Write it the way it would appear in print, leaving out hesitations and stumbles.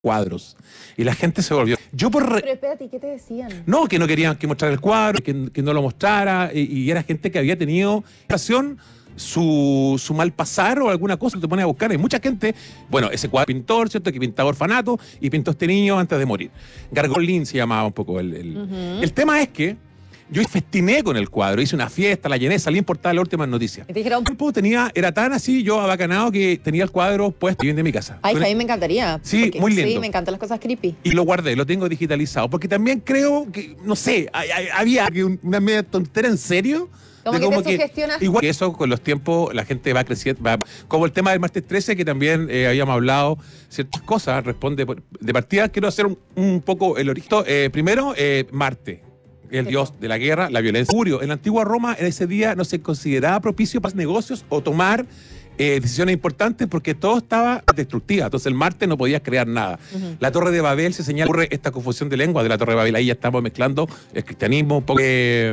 cuadros. Y la gente se volvió. Pero espérate, ¿y qué te decían? No, que no querían que mostrara el cuadro, que no lo mostrara, y era gente que había tenido relación su mal pasar o alguna cosa, te pones a buscar. Hay mucha gente, bueno, ese cuadro pintor, ¿cierto? Que pintaba orfanato y pintó este niño antes de morir. Gargolín se llamaba un poco el tema es que yo festiné con el cuadro, hice una fiesta, la llené, salí en portada de las últimas noticias. Y te dijeron, El tiempo era tan así, yo abacanado, que tenía el cuadro puesto bien de mi casa. ay, que a mí me encantaría. Sí, porque, muy lindo. Sí, me encantan las cosas creepy. Y lo guardé, lo tengo digitalizado, porque también creo que, no sé, había una media tontera en serio. Como que te sugestionas. Igual que eso, con los tiempos, la gente va creciendo. Como el tema del martes 13, que también habíamos hablado ciertas cosas, responde. De partida, quiero hacer un poco el origen. Primero, Marte, el dios de la guerra, la violencia. Mercurio, en la antigua Roma, en ese día no se consideraba propicio para negocios o tomar decisiones importantes porque todo estaba destructiva. Entonces el Marte no podía crear nada. La Torre de Babel se señala, ocurre esta confusión de lengua de la Torre de Babel. Ahí ya estamos mezclando el cristianismo, un poco